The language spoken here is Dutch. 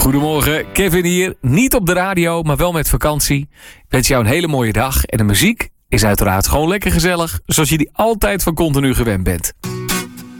Goedemorgen, Kevin hier. Niet op de radio, maar wel met vakantie. Ik wens jou een hele mooie dag. En de muziek is uiteraard gewoon lekker gezellig, zoals je die altijd van Continu gewend bent.